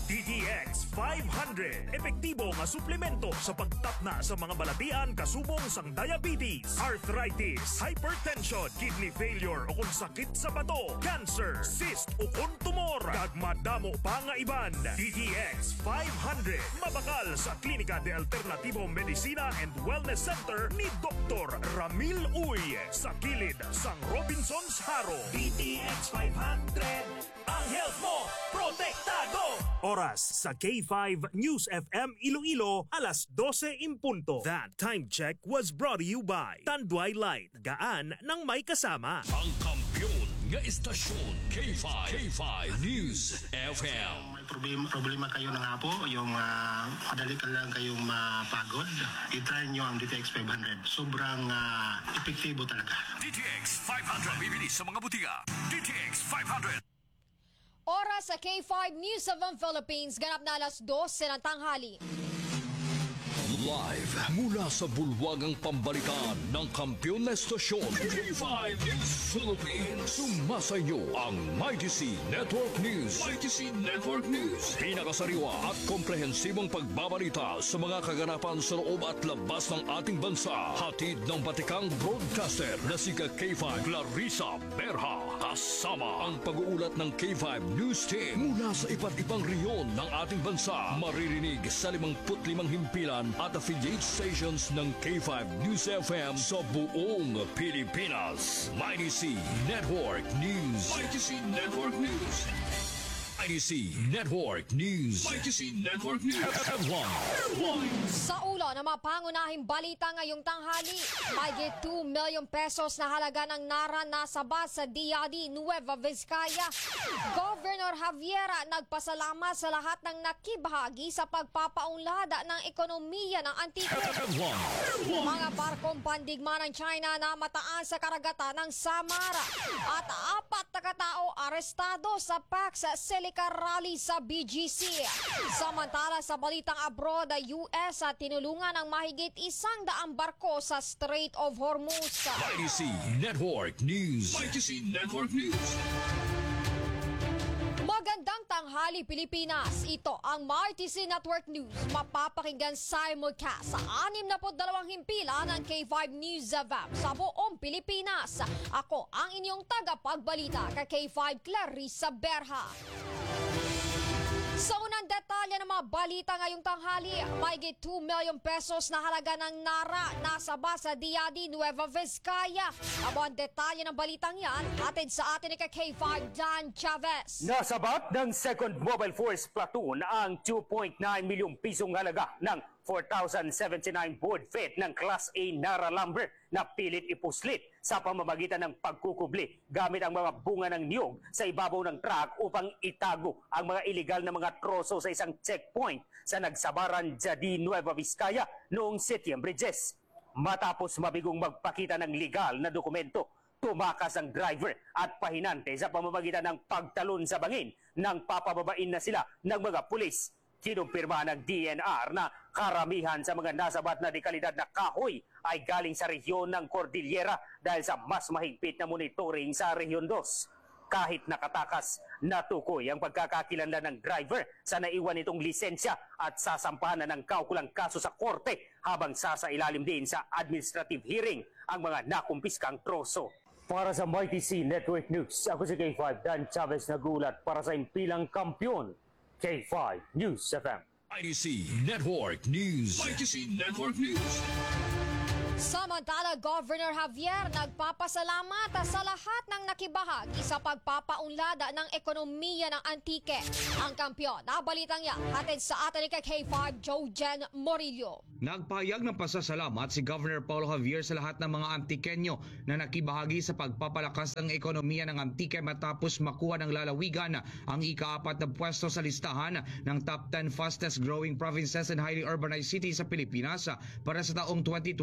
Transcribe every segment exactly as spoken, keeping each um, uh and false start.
D T X five hundred. Epektibo nga suplemento sa pagtapna sa mga balatian kasubong sang diabetes, arthritis, hypertension, kidney failure o kung sakit sa bato, cancer, cyst o kung tumor. Kag madamo pa nga iban. D T X five hundred. Mabakal sa Klinika de Alternativo Medicina and Wellness Center ni Doctor Ramil Uy sa kilid sang Robinson's Haro. D T X five hundred. Ang health mo, protektado! Oras sa K five News F M Iloilo, alas dose in punto. That time check was brought to you by Tanduay Light, gaan ng may kasama. Ang kampiyon nga istasyon, K five. K five News F M. May problema, problema kayo ng apo, yung uh, madali ka lang kayong mapagod, i-try nyo ang D T X five hundred. Sobrang uh, epektibo talaga. D T X five hundred. Bibili sa mga butika. D T X five hundred. Oras sa K five News of the Philippines, ganap na alas dose ng tanghali. Live mula sa bulwagang pambalikan ng kampiyon na estasyon, K five News Philippines. Sumasa inyo ang Mighty C Network News. Mighty C Network News. Pinakasariwa at komprehensibong pagbabalita sa mga kaganapan sa loob at labas ng ating bansa. Hatid ng batikang broadcaster na si K five Clarissa Berha. Kasama ang pag-uulat ng K five News Team mula sa iba't ibang reyon ng ating bansa. Maririnig sa limangput limang himpilan at affiliate stations ng K five News F M sa buong Pilipinas. Mighty C Network News. Mighty C Network News. Mighty C Network News. Mighty C Network News. Headline. Sa ulo ng mga pangunahing balita ngayong tanghali, may two million pesos na halaga ng Nara nasaba sa D I D Nueva Vizcaya. Governor Javier nagpasalamat sa lahat ng nakibahagi sa pagpapaunlad ng ekonomiya ng Antique. Mga barkong pandigma ng China na mataan sa karagatan ng Samara at apat na katao arestado sa Pax Silica Rally sa B G C. Samantala sa balitang abroad, U S at tinulungan ng mahigit isang daang barko sa Strait of Hormuz. Mighty C Network News. Mighty C Network News. Magandang tanghali Pilipinas. Ito ang Mighty C Network News. Mapapakinggan simulcast sa anim na dalawang himpilan ng K five News F M sa buong Pilipinas. Ako ang inyong tagapagbalita kay K five Clarissa Berha. Sa unang detalye ng mga balita ngayong tanghali, may two million pesos na halaga ng Nara nasaba sa D I D Nueva Vizcaya. Abo ang detalye ng balitang yan, hatid sa atin ni K five Dan Chavez. Nasabat ng second Mobile Force Platoon ang two point nine milyong pisong halaga ng four thousand seventy-nine board feet ng Class A Nara lumber na pilit ipuslit sa pamamagitan ng pagkukubli gamit ang mga bunga ng niyog sa ibabaw ng truck upang itago ang mga iligal na mga troso sa isang checkpoint sa Nagsabaran, Jadi, Nueva Vizcaya noong Setyembre ten. Matapos mabigong magpakita ng legal na dokumento, tumakas ang driver at pahinante sa pamamagitan ng pagtalon sa bangin nang papababain na sila ng mga pulis. Kinumpirma ng D N R na karamihan sa mga nasabat na dekalidad na kahoy ay galing sa rehiyon ng Cordillera dahil sa mas mahigpit na monitoring sa Rehiyon two. Kahit nakatakas, natukoy ang pagkakakilanlan ng driver sa naiwan itong lisensya at sasampahan na ng kaukulang kaso sa korte habang sasailalim din sa administrative hearing ang mga nakumpiskang troso. Para sa Mighty C Network News, ako si K five Dan Chavez nagulat para sa impilang kampiyon. K five News F M. Mighty C Network News. Mighty C Network News. Samantala, Governor Javier nagpapasalamat sa lahat ng nakibahagi sa pagpapaunlad ng ekonomiya ng Antique. Ang kampiyon na balitang yan, hatid sa atin ni K five Jojen Morillo. Nagpahayag ng pasasalamat si Governor Paulo Javier sa lahat ng mga Antiqueño na nakibahagi sa pagpapalakas ng ekonomiya ng Antique matapos makuha ng lalawigan ang ikaapat na pwesto sa listahan ng top ten fastest growing provinces and highly urbanized cities sa Pilipinas para sa taong twenty twenty-five.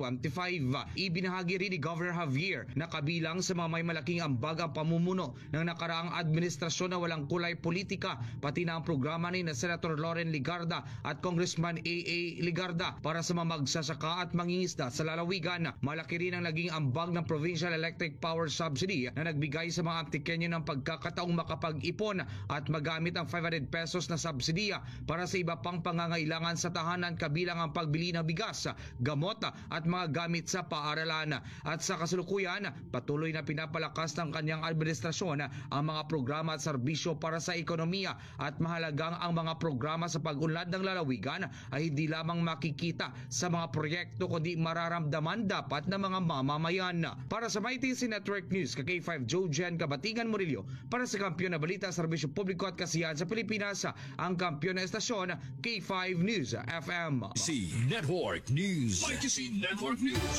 five. Ibinahagi rin ni Governor Javier na kabilang sa mga may malaking ambag ang pamumuno ng nakaraang administrasyon na walang kulay politika, pati na ang programa ni na Senator Loren Ligarda at Congressman A A Ligarda para sa mga magsasaka at mangingisda sa lalawigan. Malaki rin ang naging ambag ng Provincial Electric Power Subsidy na nagbigay sa mga Antikenyo ng pagkakataong makapag-ipon at magamit ang five hundred pesos na subsidiya para sa iba pang pangangailangan sa tahanan, kabilang ang pagbili ng bigas, gamot at mga gamit sa paaralan. At sa kasalukuyan, patuloy na pinapalakas ng kanyang administrasyon ang mga programa at serbisyo para sa ekonomiya, at mahalagang ang mga programa sa pag-unlad ng lalawigan ay hindi lamang makikita sa mga proyekto kundi mararamdaman dapat ng mga mamamayan. Para sa My T C Network News, ka K five Joe Jen Kabatingan Murillo, para sa Kampiyon na Balita, Serbisyo Publiko at Kasiyahan sa Pilipinas, ang kampiyon na estasyon K five News F M. C Network News. Y T C Network News.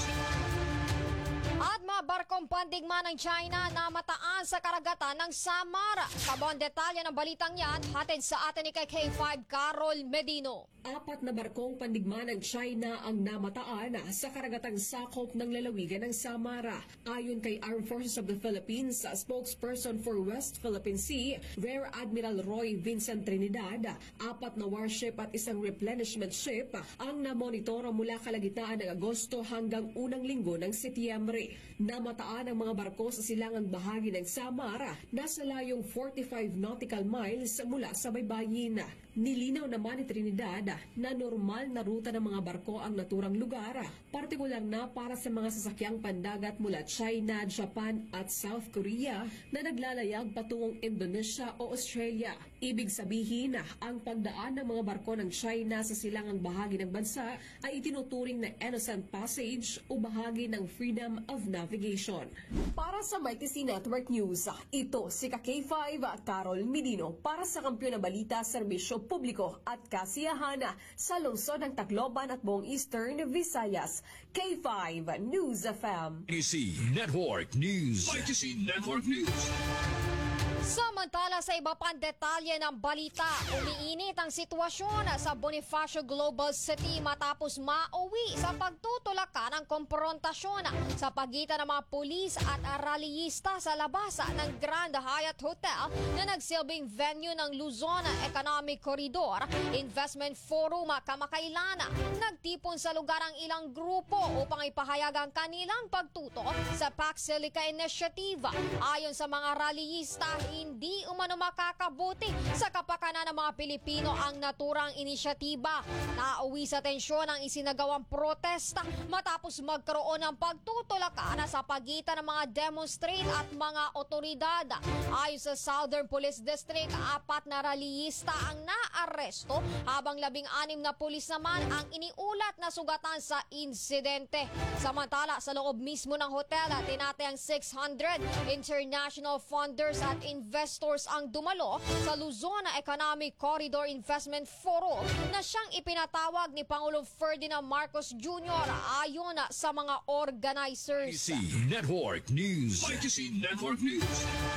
At mga barkong pandigma ng China na mataan sa karagatan ng Samar. Kabon detalye ng balitang yan, hatid sa atin ni kay K five Carol Medino. Apat na barkong pandigma ng China ang namataan sa karagatang sakop ng lalawigan ng Samara. Ayon kay Armed Forces of the Philippines, spokesperson for West Philippine Sea, Rear Admiral Roy Vincent Trinidad, apat na warship at isang replenishment ship ang namonitoro mula kalagitnaan ng Agosto hanggang unang linggo ng Setyembre. Namataan ang mga barko sa silangang bahagi ng Samara na sa layong forty-five nautical miles mula sa baybayin. Nilinaw naman ni Trinidad na normal na ruta ng mga barko ang naturang lugar, partikular na para sa mga sasakyang pandagat mula China, Japan at South Korea na naglalayag patungong Indonesia o Australia. Ibig sabihin, ang pagdaan ng mga barko ng China sa silangang bahagi ng bansa ay itinuturing na innocent passage o bahagi ng freedom of navigation. Para sa My T C Network News, ito si ka K five Carol Medino para sa Kampiyon na Balita, Serbisyo Publiko at Kasiyahan sa lungsod ng Tacloban at buong Eastern Visayas. K five News F M. Y T C Network News. Y T C Network News. Samantala sa iba pang detalye ng balita, umiinit ang sitwasyon sa Bonifacio Global City matapos mauwi sa pagtutulakan ng komprontasyon sa pagitan ng mga pulis at rallyista sa labas ng Grand Hyatt Hotel na nagsilbing venue ng Luzon Economic Corridor Investment Forum kamakailan. Nagtipon sa lugar ang ilang grupo upang ipahayag ang kanilang pagtuto sa Pax Silica Initiative. Ayon sa mga rallyista, hindi umano makakabuti sa kapakanan ng mga Pilipino ang naturang inisyatiba. Nauwi sa tensyon ang isinagawang protesta matapos magkaroon ng pagtutulakan sa pagitan ng mga demonstrate at mga otoridad. Ayon sa Southern Police District, apat na rallyista ang naaresto habang labing-anim na pulis naman ang iniulat na sugatan sa insidente. Samantala, sa loob mismo ng hotel, tinatayang six hundred international funders at investors ang dumalo sa Luzon Economic Corridor Investment Forum na siyang ipinatawag ni Pangulong Ferdinand Marcos Junior ayon sa mga organizers. Y T C Network News. Y T C Network News.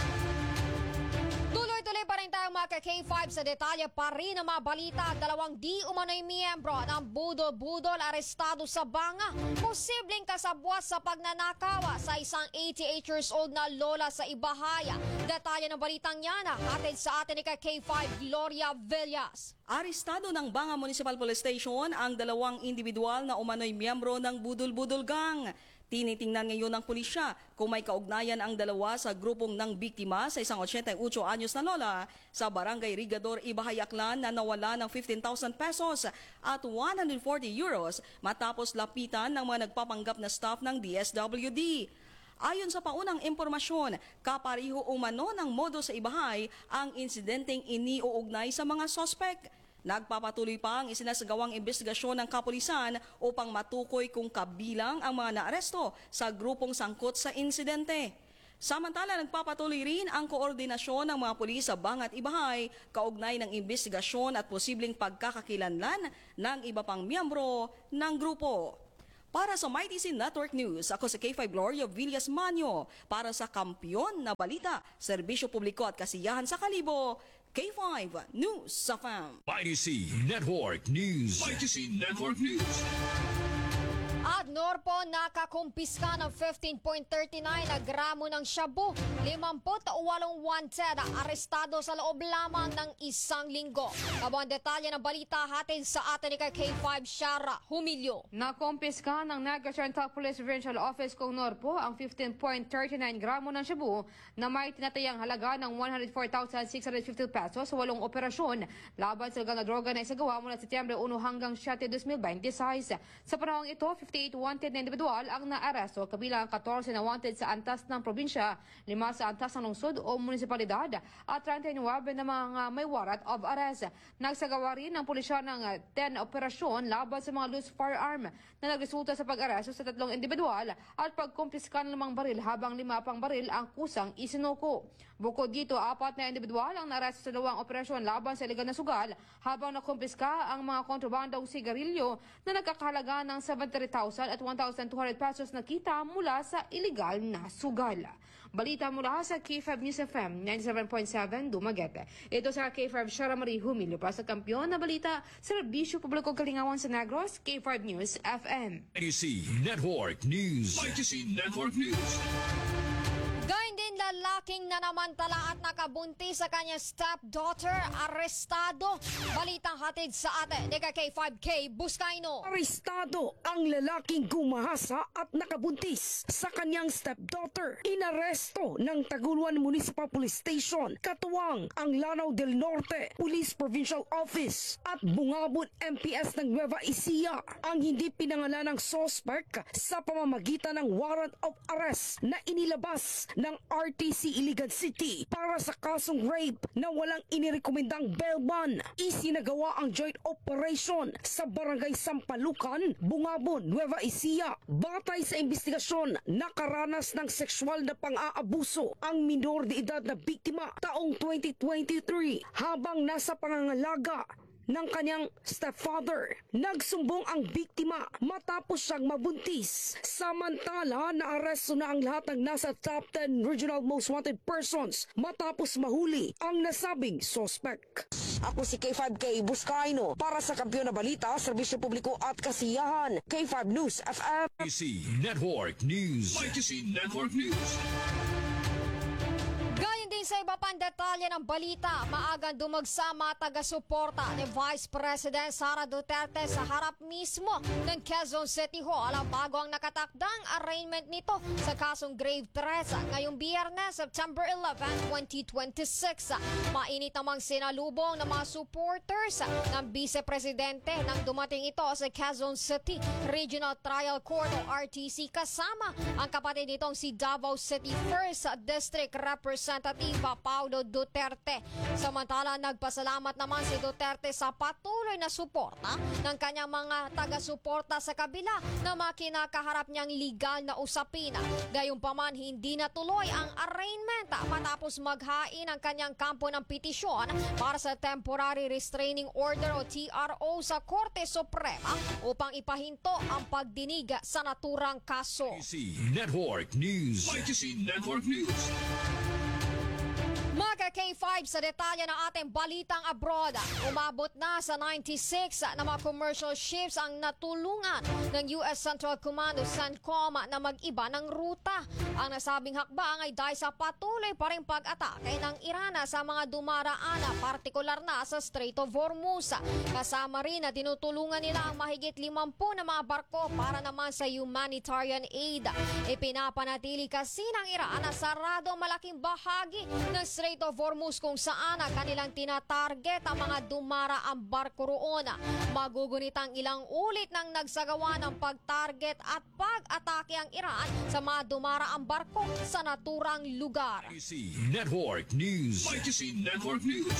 Tuloy-tuloy pa rin tayong mga K five sa detalye pa rin ng mga balita. Dalawang di umano'y miyembro ng Budol-Budol arestado sa Banga. Posibleng kasabwat sa pagnanakaw sa isang eighty-eight years old na lola sa Ibahaya. Detalye ng balitang yan, hatid sa atin ni K five Gloria Villas. Arestado ng Banga Municipal Police Station ang dalawang individual na umano'y miyembro ng Budol-Budol Gang. Tinitingnan ngayon ng pulisya kung may kaugnayan ang dalawa sa grupong ng biktima sa isang eighty-eight anyos na lola sa Barangay Rigador, Ibahayaklan na nawala ng fifteen thousand pesos at one hundred forty euros matapos lapitan ng mga nagpapanggap na staff ng D S W D. Ayon sa paunang impormasyon, kapariho umano ng modo sa Ibahay ang insidenteng iniuugnay sa mga sospek. Nagpapatuloy pa ang isinasagawang investigasyon ng kapulisan upang matukoy kung kabilang ang mga naaresto sa grupong sangkot sa insidente. Samantala, nagpapatuloy rin ang koordinasyon ng mga pulis sa Banga at Ibahay kaugnay ng investigasyon at posibleng pagkakakilanlan ng iba pang miyembro ng grupo. Para sa My T C Network News, ako si K five Gloria Villas Manyo. Para sa Kampiyon na Balita, Serbisyo Publiko at Kasiyahan sa Kalibo, K five News F M. Y T C Network News. Y T C Network News. At Norpo nakakumpiska ng fifteen point three nine na gramo ng shabu, fifty-eight wanted, arestado sa loob lamang ng isang linggo. Abo ang detalye ng balita hatid sa atin ni K five Shara Humilio. Nakumpiska ng Negros Oriental Police Provincial Office kung Norpo ang fifteen point three nine gramo ng shabu na may tinatayang halaga ng one hundred four thousand six hundred fifty pesos sa walong operasyon laban sa legal na droga na isagawa mula Setyembre one hanggang Siyete twenty twenty-six. Sa panahong ito, fifty-eight wanted na individual ang naaresto, kabilang fourteen na wanted sa antas ng probinsya, lima sa antas ng lungsod o munisipalidad at thirty-nine na mga may warrant of arrest. Nagsagawa rin ng pulisya ng ten operasyon laban sa mga loose firearm na nagresulta sa pag-aresto sa tatlong individual at pagkumpiska ng limang baril habang lima pang baril ang kusang isinuko. Bukod dito, apat na individual ang naaresto sa dalawang operasyon laban sa iligal na sugal habang nakumpiska ang mga kontrabandong sigarilyo na nagkakahalaga ng seventy-three thousand at one thousand two hundred pesos na kita mula sa iligal na sugal. Balita mula sa K five News F M ninety-seven point seven Dumaguete. Ito sa K five Shara Marie Humilio para sa kampiyon na balita sa Serbisyo Publiko Kalingawan sa Negros, K five News F M. I T C Network News. I T C Network News. Gayun din lalaking nanamantala at nakabuntis sa kanyang stepdaughter, arestado. Balitang hatid sa atin ni K five K Buscaino. Arestado ang lalaking gumahasa at nakabuntis sa kanyang stepdaughter. Inaresto ng Taguluan Municipal Police Station, katuwang ang Lanao del Norte Police Provincial Office at Bungabon M P S ng Nueva Ecija ang hindi pinangalanang suspect sa pamamagitan ng warrant of arrest na inilabas ng R T C Iligan City para sa kasong rape na walang inirekomendang bail bond. Isinagawa ang joint operation sa Barangay Sampalucan, Bungabon, Nueva Ecija. Batay sa investigasyon, nakaranas ng sexual na pang-aabuso ang minor de edad na biktima taong twenty twenty-three habang nasa pangangalaga ng kanyang stepfather. Nagsumbong ang biktima matapos siyang mabuntis. Samantala, naaresto na ang lahat ng nasa top ten regional most wanted persons matapos mahuli ang nasabing suspect. Ako si K five K Buscaino para sa Kampiyon na Balita, Serbisyo Publiko at Kasiyahan. K five News F M. I T C Network News. I T C Network News. Gayon din sa iba pang detalye ng balita, maagang dumagsa mga taga-suporta ni Vice President Sara Duterte sa harap mismo ng Quezon City Hall bago ang nakatakdang arraignment nito sa kasong grave threats ngayong Biyernes, September eleventh, twenty twenty-six. Mainit namang sinalubong ng mga supporters ng Vice Presidente nang dumating ito sa Quezon City Regional Trial Court o R T C kasama ang kapatid nitong si Davao City First District Representative Paulo Duterte. Samantala, nagpasalamat naman si Duterte sa patuloy na suporta ng kanyang mga taga-suporta sa kabila na makinakaharap niyang legal na usapin. Gayunpaman, hindi natuloy ang arraignment matapos maghain ang kanyang kampo ng petisyon para sa Temporary Restraining Order o T R O sa Korte Suprema upang ipahinto ang pagdinig sa naturang kaso. I T C Network News. I T C Network News. Mga K five sa detalye ng ating balitang abroad, umabot na sa ninety-six na mga commercial ships ang natulungan ng U S Central Command o CENTCOM na mag-iba ng ruta. Ang nasabing hakbang ay dahil sa patuloy pa rin pag-atake ng Iran sa mga dumaraan, partikular na sa Strait of Hormuz. Kasama rin na tinutulungan nila ang mahigit limampu na mga barko para naman sa humanitarian aid. Ipinapanatili kasi ng Iran na sarado malaking bahagi ng Strait of Hormuz kung saan kanilang tinatarget ang mga dumaraang barko roon. Magugunit ang ilang ulit ng nagsagawa ng pag-target at pag-atake ang Iran sa mga dumaraang barko sa naturang lugar. I T C Network News. I T C Network News.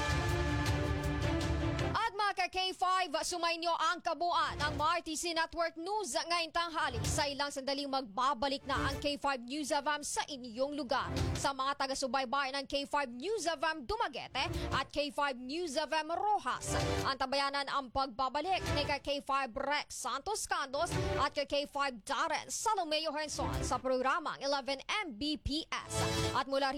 At mga K five, sumainyo ang kabuuan ng R T C Network News ngayong tanghali. Sa ilang sandaling magbabalik na ang K five News F M sa inyong lugar. Sa mga taga-subaybay ng K five News F M Dumaguete at K five News F M Rojas, antabayanan ang pagbabalik ni K five Rex Santos Candos at K five Darren Salomeo Henson sa programang eleven M B P S. At mula